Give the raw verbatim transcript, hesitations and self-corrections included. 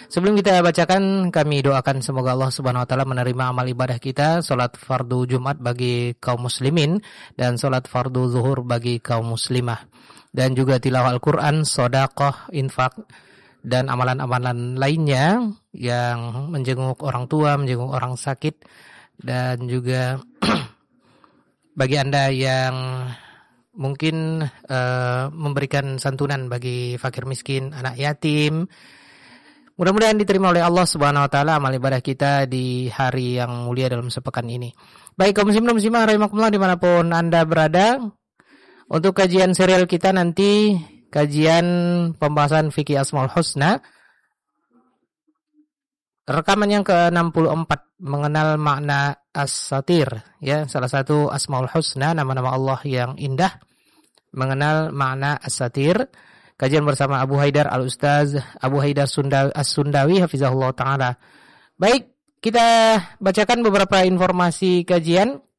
Sebelum kita bacakan, kami doakan semoga Allah Subhanahu wa taala menerima amal ibadah kita, salat fardu Jumat bagi kaum muslimin dan salat fardu zuhur bagi kaum muslimah. Dan juga tilawah Al-Qur'an, sedekah, infak dan amalan-amalan lainnya yang menjenguk orang tua, menjenguk orang sakit, dan juga bagi Anda yang mungkin uh, memberikan santunan bagi fakir miskin, anak yatim. Mudah-mudahan diterima oleh Allah Subhanahu wa taala amal ibadah kita di hari yang mulia dalam sepekan ini. Baik kaum muslimin dan muslimah rahimakumullah dimanapun Anda berada, untuk kajian serial kita nanti kajian pembahasan fikih Asmaul Husna, rekaman yang ke enam puluh empat, mengenal makna As-Satir, ya, salah satu Asmaul Husna, nama-nama Allah yang indah, mengenal makna As-Satir. Kajian bersama Abu Haidar Al-Ustaz Abu Haidar Sundawi, As-Sundawi hafizahullah taala. Baik, kita bacakan beberapa informasi kajian.